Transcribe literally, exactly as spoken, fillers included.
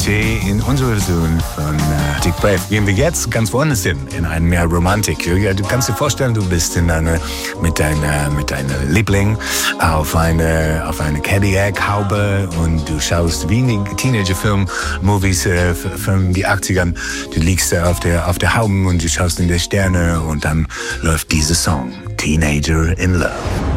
Tee in unserer Version von äh, Dick Brave. Gehen wir jetzt ganz woanders hin, in ein mehr Romantik. Ja, du kannst dir vorstellen, du bist in eine, mit deiner mit deiner Liebling auf eine auf eine Cadillac-Haube und du schaust wie Teenager-Film-Movies äh, von die achtzigern. Du liegst äh, auf der auf der Haube und du schaust in die Sterne und dann läuft dieser Song, Teenager in Love.